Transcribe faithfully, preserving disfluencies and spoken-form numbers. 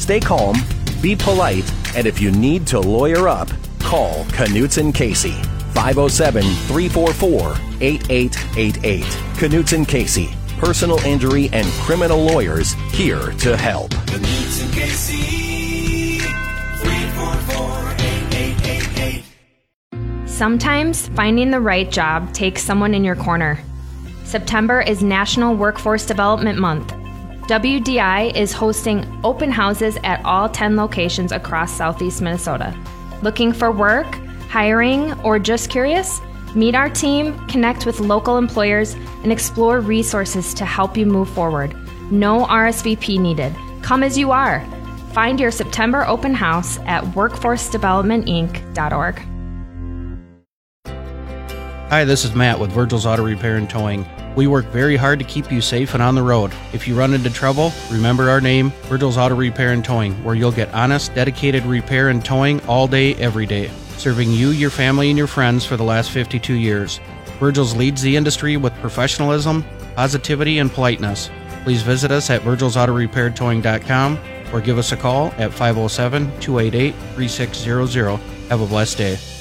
Stay calm, be polite, and if you need to lawyer up, call Knutson Casey. five oh seven, three four four, eight eight eight eight. Knutson Casey. Personal injury and criminal lawyers here to help. Knutson Casey. three four four, eight eight eight eight. Sometimes finding the right job takes someone in your corner. September is National Workforce Development Month. W D I is hosting open houses at all ten locations across Southeast Minnesota. Looking for work, hiring, or just curious? Meet our team, connect with local employers, and explore resources to help you move forward. No R S V P needed. Come as you are. Find your September open house at workforce development inc dot org. Hi, this is Matt with Virgil's Auto Repair and Towing. We work very hard to keep you safe and on the road. If you run into trouble, remember our name, Virgil's Auto Repair and Towing, where you'll get honest, dedicated repair and towing all day, every day. Serving you, your family, and your friends for the last fifty-two years. Virgil's leads the industry with professionalism, positivity, and politeness. Please visit us at virgils auto repair towing dot com or give us a call at five oh seven, two eight eight, three six zero zero. Have a blessed day.